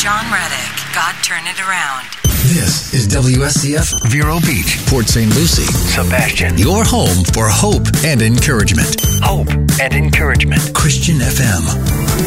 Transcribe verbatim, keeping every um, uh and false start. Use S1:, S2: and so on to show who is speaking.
S1: John Reddick. God turn it around.
S2: This is W S C F Vero Beach, Port Saint Lucie,
S3: Sebastian.
S2: Your home for hope and encouragement.
S3: Hope and encouragement.
S2: Christian F M.